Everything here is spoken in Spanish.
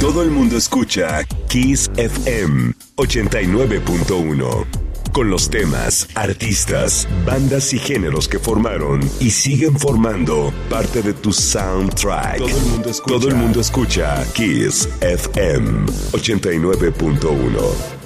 Todo el mundo escucha Kiss FM 89.1. Con los temas, artistas, bandas y géneros que formaron y siguen formando parte de tu soundtrack. Todo el mundo escucha Kiss FM 89.1.